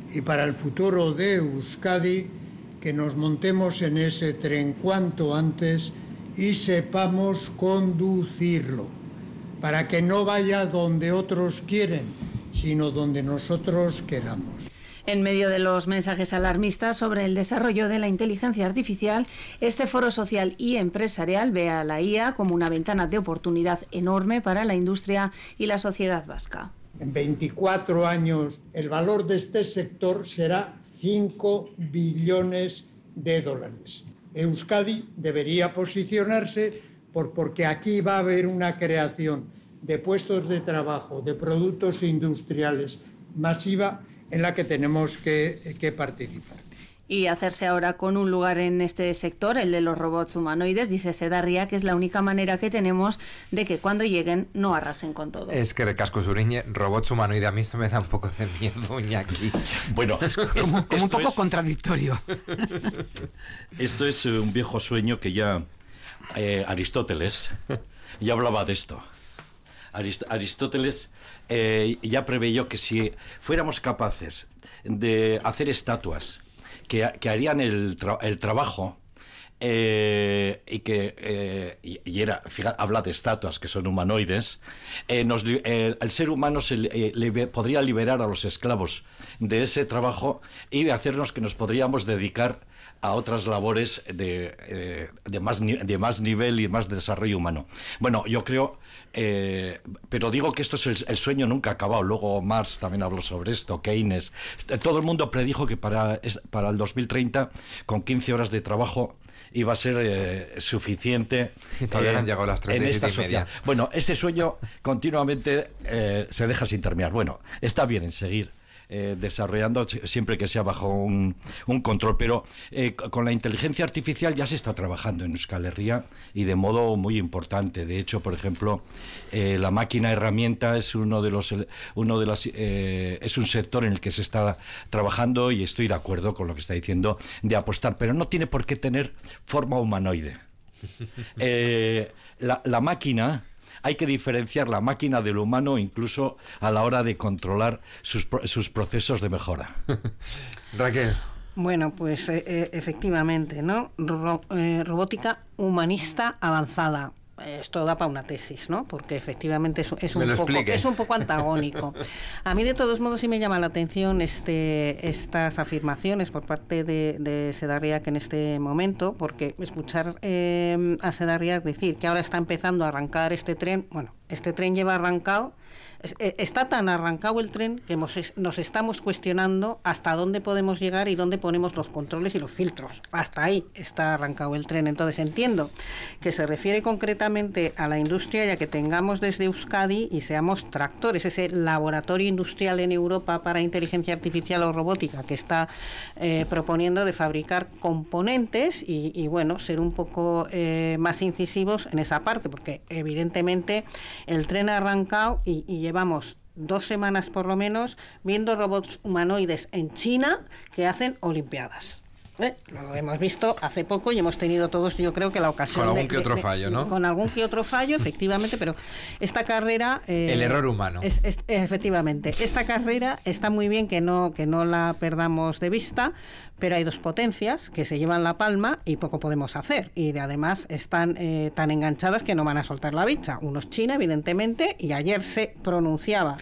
y para el futuro de Euskadi, que nos montemos en ese tren cuanto antes y sepamos conducirlo, para que no vaya donde otros quieren, sino donde nosotros queramos. En medio de los mensajes alarmistas sobre el desarrollo de la inteligencia artificial, este foro social y empresarial ve a la IA como una ventana de oportunidad enorme para la industria y la sociedad vasca. En 24 años, el valor de este sector será 5 billones de dólares. Euskadi debería posicionarse porque aquí va a haber una creación de puestos de trabajo, de productos industriales masiva en la que tenemos que participar. Y hacerse ahora con un lugar en este sector, el de los robots humanoides, dice Sedarria, que es la única manera que tenemos de que cuando lleguen no arrasen con todo. Es que recasco Suriñe, robots humanoides, a mí esto me da un poco de miedo, Iñaki. Bueno, es como un poco contradictorio. Esto es un viejo sueño que ya Aristóteles ya hablaba de esto. Aristóteles ya preveyó que si fuéramos capaces de hacer estatuas que harían el trabajo y habla de estatuas que son humanoides, el ser humano podría liberar a los esclavos de ese trabajo y hacernos que nos podríamos dedicar a otras labores de más nivel y más desarrollo humano. Bueno, yo creo, pero digo que esto es el sueño nunca acabado. Luego Marx también habló sobre esto, Keynes. Todo el mundo predijo que para el 2030, con 15 horas de trabajo, iba a ser suficiente. Y todavía no han llegado las 3 en esta y sociedad. media. Bueno, ese sueño continuamente se deja sin terminar. Bueno, está bien en seguir desarrollando siempre que sea bajo un control, pero con la inteligencia artificial ya se está trabajando en Euskal Herria y de modo muy importante. De hecho, por ejemplo, la máquina herramienta es es un sector en el que se está trabajando, y estoy de acuerdo con lo que está diciendo de apostar, pero no tiene por qué tener forma humanoide. La máquina, hay que diferenciar la máquina del humano incluso a la hora de controlar sus procesos de mejora. Raquel. Bueno, pues efectivamente, ¿no? Robótica humanista avanzada. Esto da para una tesis, ¿no? Porque efectivamente es un poco antagónico. A mí, de todos modos, sí me llama la atención estas afirmaciones por parte de Sedarriac en este momento, porque escuchar a Sedarriac decir que ahora está empezando a arrancar este tren, bueno, este tren lleva arrancado. Está tan arrancado el tren que nos estamos cuestionando hasta dónde podemos llegar y dónde ponemos los controles y los filtros. Hasta ahí está arrancado el tren. Entonces entiendo que se refiere concretamente a la industria, ya que tengamos desde Euskadi y seamos tractores, ese laboratorio industrial en Europa para inteligencia artificial o robótica que está proponiendo de fabricar componentes y bueno, ser un poco más incisivos en esa parte, porque evidentemente el tren ha arrancado y llevamos 2 semanas por lo menos viendo robots humanoides en China que hacen olimpiadas. Lo hemos visto hace poco y hemos tenido todos, yo creo que la ocasión con algún que otro fallo, ¿no? Con algún que otro fallo, efectivamente, pero esta carrera el error humano. Efectivamente, esta carrera está muy bien que no la perdamos de vista, pero hay 2 potencias que se llevan la palma y poco podemos hacer, y además están tan enganchadas que no van a soltar la bicha. Uno es China, evidentemente, y ayer se pronunciaba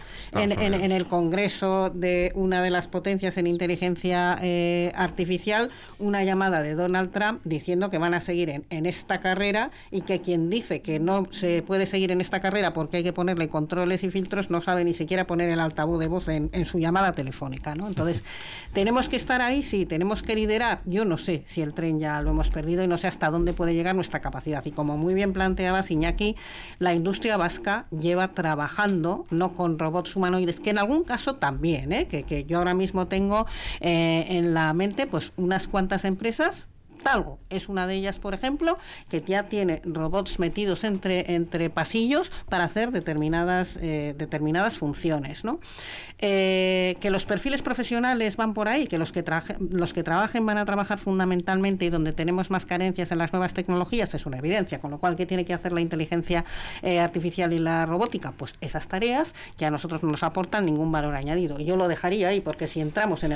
en el Congreso de una de las potencias en inteligencia artificial una llamada de Donald Trump diciendo que van a seguir en esta carrera, y que quien dice que no se puede seguir en esta carrera porque hay que ponerle controles y filtros no sabe ni siquiera poner el altavoz de voz en su llamada telefónica, ¿no? Entonces, tenemos que estar ahí, sí, tenemos que liderar. Yo no sé si el tren ya lo hemos perdido y no sé hasta dónde puede llegar nuestra capacidad. Y como muy bien planteaba Iñaki, la industria vasca lleva trabajando, no con robots humanoides, que en algún caso también, que yo ahora mismo tengo en la mente pues unas cuantas empresas. Talgo es una de ellas, por ejemplo, que ya tiene robots metidos entre pasillos para hacer determinadas funciones, ¿no? Que los perfiles profesionales van por ahí, que los que trabajen van a trabajar fundamentalmente, y donde tenemos más carencias en las nuevas tecnologías es una evidencia, con lo cual, ¿qué tiene que hacer la inteligencia artificial y la robótica? Pues esas tareas que a nosotros no nos aportan ningún valor añadido. Y yo lo dejaría ahí, porque si entramos en el